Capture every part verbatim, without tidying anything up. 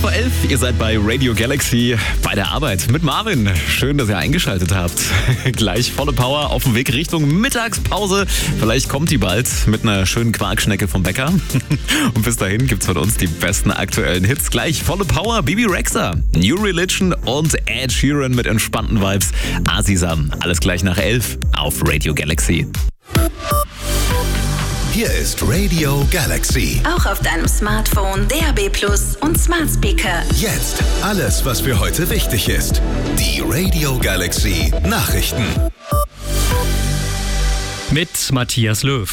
vor elf, ihr seid bei Radio Galaxy bei der Arbeit mit Marvin. Schön, dass ihr eingeschaltet habt. Gleich volle Power auf dem Weg Richtung Mittagspause. Vielleicht kommt die bald mit einer schönen Quarkschnecke vom Bäcker. Und bis dahin gibt's von uns die besten aktuellen Hits. Gleich volle Power, Bibi Rexha, New Religion und Ed Sheeran mit entspannten Vibes. Asisam, alles gleich nach elf auf Radio Galaxy. Hier ist Radio Galaxy. Auch auf deinem Smartphone, D A B Plus und Smart Speaker. Jetzt alles, was für heute wichtig ist. Die Radio Galaxy Nachrichten. Mit Matthias Löw.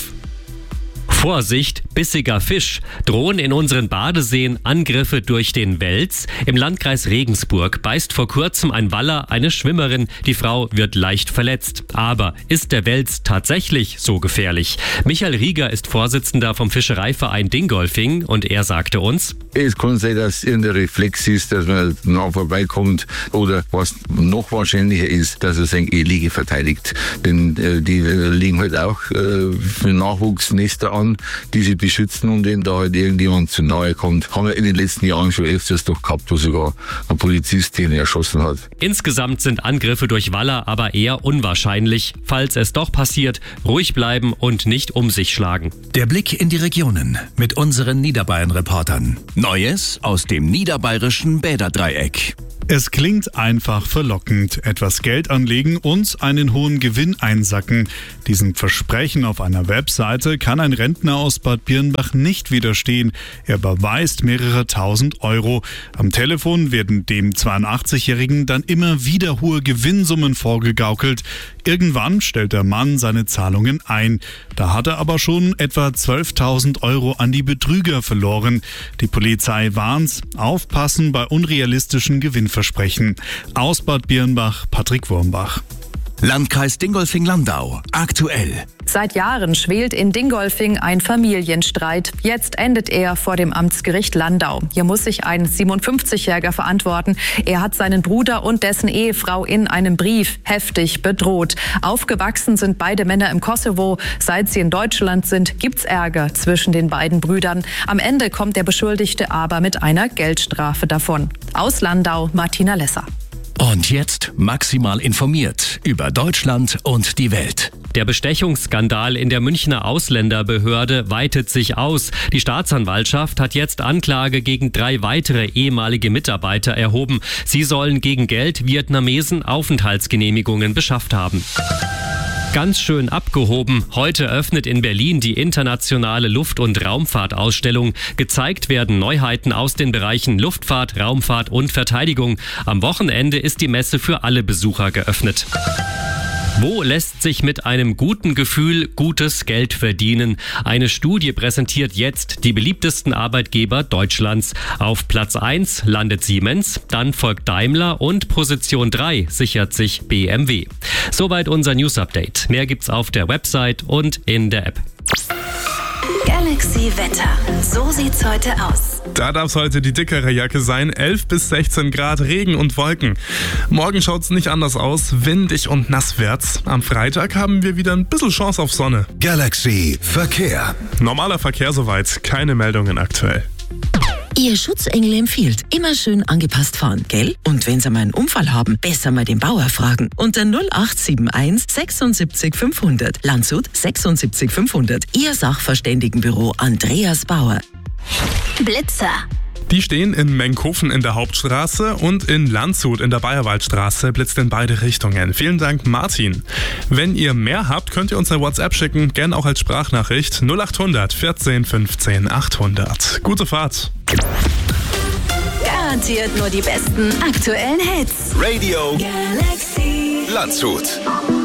Vorsicht, bissiger Fisch. Drohen in unseren Badeseen Angriffe durch den Wels? Im Landkreis Regensburg beißt vor kurzem ein Waller eine Schwimmerin. Die Frau wird leicht verletzt. Aber ist der Wels tatsächlich so gefährlich? Michael Rieger ist Vorsitzender vom Fischereiverein Dingolfing und er sagte uns: Es kann sein, dass irgendein Reflex ist, dass man nah vorbeikommt, oder was noch wahrscheinlicher ist, dass er seine Ehelige verteidigt. Denn äh, die äh, legen halt auch äh, für Nachwuchsnester an, die sie beschützen, und wenn da halt irgendjemand zu nahe kommt, haben wir in den letzten Jahren schon öfters doch gehabt, wo sogar ein Polizist den erschossen hat. Insgesamt sind Angriffe durch Waller aber eher unwahrscheinlich. Falls es doch passiert, ruhig bleiben und nicht um sich schlagen. Der Blick in die Regionen mit unseren Niederbayern-Reportern. Neues aus dem niederbayerischen Bäderdreieck. Es klingt einfach verlockend. Etwas Geld anlegen und einen hohen Gewinn einsacken. Diesem Versprechen auf einer Webseite kann ein Rentner aus Bad Birnbach nicht widerstehen. Er überweist mehrere tausend Euro. Am Telefon werden dem zweiundachtzig-Jährigen dann immer wieder hohe Gewinnsummen vorgegaukelt. Irgendwann stellt der Mann seine Zahlungen ein. Da hat er aber schon etwa zwölftausend Euro an die Betrüger verloren. Die Polizei warnt: Aufpassen bei unrealistischen Gewinnversprechen. Aus Bad Birnbach, Patrick Wurmbach. Landkreis Dingolfing-Landau. Aktuell. Seit Jahren schwelt in Dingolfing ein Familienstreit. Jetzt endet er vor dem Amtsgericht Landau. Hier muss sich ein siebenundfünfzigjähriger verantworten. Er hat seinen Bruder und dessen Ehefrau in einem Brief heftig bedroht. Aufgewachsen sind beide Männer im Kosovo. Seit sie in Deutschland sind, gibt's Ärger zwischen den beiden Brüdern. Am Ende kommt der Beschuldigte aber mit einer Geldstrafe davon. Aus Landau, Martina Lesser. Und jetzt maximal informiert über Deutschland und die Welt. Der Bestechungsskandal in der Münchner Ausländerbehörde weitet sich aus. Die Staatsanwaltschaft hat jetzt Anklage gegen drei weitere ehemalige Mitarbeiter erhoben. Sie sollen gegen Geld Vietnamesen Aufenthaltsgenehmigungen beschafft haben. Ganz schön abgehoben. Heute öffnet in Berlin die internationale Luft- und Raumfahrtausstellung. Gezeigt werden Neuheiten aus den Bereichen Luftfahrt, Raumfahrt und Verteidigung. Am Wochenende ist die Messe für alle Besucher geöffnet. Wo lässt sich mit einem guten Gefühl gutes Geld verdienen? Eine Studie präsentiert jetzt die beliebtesten Arbeitgeber Deutschlands. Auf Platz eins landet Siemens, dann folgt Daimler und Position drei sichert sich B M W. Soweit unser News-Update. Mehr gibt's auf der Website und in der App. Galaxy Wetter. So sieht's heute aus. Da darf es heute die dickere Jacke sein. elf bis sechzehn Grad, Regen und Wolken. Morgen schaut's nicht anders aus. Windig und nass wird's. Am Freitag haben wir wieder ein bisschen Chance auf Sonne. Galaxy Verkehr. Normaler Verkehr soweit. Keine Meldungen aktuell. Ihr Schutzengel empfiehlt, immer schön angepasst fahren, gell? Und wenn Sie mal einen Unfall haben, besser mal den Bauer fragen. Unter null acht sieben eins sechsundsiebzig fünfhundert. Landshut sechsundsiebzig fünfhundert. Ihr Sachverständigenbüro Andreas Bauer. Blitzer. Die stehen in Menkhofen in der Hauptstraße und in Landshut in der Bayerwaldstraße. Blitzt in beide Richtungen. Vielen Dank, Martin. Wenn ihr mehr habt, könnt ihr uns eine WhatsApp schicken, gern auch als Sprachnachricht. null achthundert vierzehn fünfzehn achthundert. Gute Fahrt. Garantiert nur die besten aktuellen Hits. Radio Galaxy Landshut.